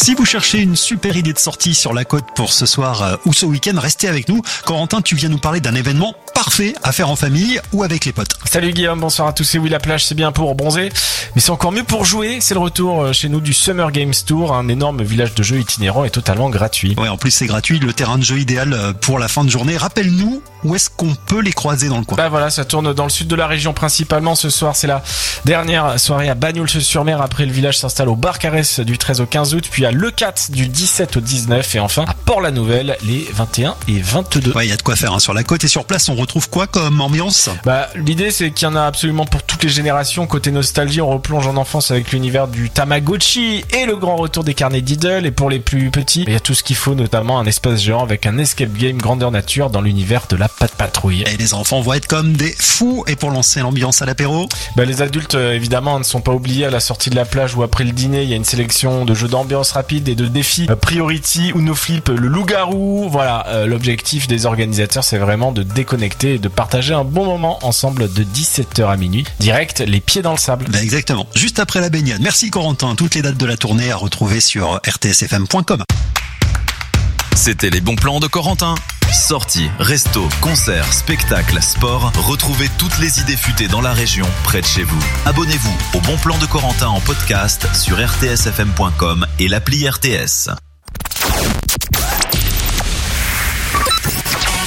Si vous cherchez une super idée de sortie sur la côte pour ce soir ou ce week-end, restez avec nous. Corentin, tu viens nous parler d'un événement parfait à faire en famille ou avec les potes. Salut Guillaume, bonsoir à tous. Et oui, la plage c'est bien pour bronzer, mais c'est encore mieux pour jouer. C'est le retour chez nous du Summer Games Tour, un énorme village de jeux itinérant et totalement gratuit. Ouais, en plus c'est gratuit, le terrain de jeu idéal pour la fin de journée. Rappelle-nous où est-ce qu'on peut les croiser dans le coin. Bah voilà, ça tourne dans le sud de la région principalement. Ce soir, c'est la dernière soirée à Bagnols-sur-Mer. Après, le village s'installe au Bar Carès du 13 au 15 août, puis à Leucate du 17 au 19 et enfin à Port-la-Nouvelle les 21 et 22. Ouais, il y a de quoi faire sur la côte et sur place. On retrouve quoi comme ambiance ? Bah l'idée c'est qu'il y en a absolument pour toutes les générations. Côté nostalgie, on replonge en enfance avec l'univers du Tamagotchi et le grand retour des carnets Diddle. Et pour les plus petits, il y a tout ce qu'il faut, notamment un espace géant avec un escape game grandeur nature dans l'univers de la Patte Patrouille. Et les enfants vont être comme des fous. Et pour lancer l'ambiance à l'apéro, bah les adultes évidemment ne sont pas oubliés. À la sortie de la plage ou après le dîner, il y a une sélection de jeux d'ambiance rapide et de défis Priority, Uno Flip, le loup-garou. Voilà, l'objectif des organisateurs c'est vraiment de déconnecter et de partager un bon moment ensemble de 17h à minuit. Direct, les pieds dans le sable. Bah exactement, juste après la baignade. Merci Corentin, toutes les dates de la tournée à retrouver sur rtsfm.com. C'était les bons plans de Corentin. Sorties, restos, concerts, spectacles, sport. Retrouvez toutes les idées futées dans la région, près de chez vous. Abonnez-vous au Bon Plan de Corentin en podcast sur rtsfm.com et l'appli RTS.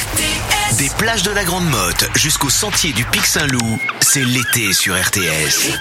Des plages de la Grande Motte jusqu'au sentier du Pic Saint-Loup, c'est l'été sur RTS.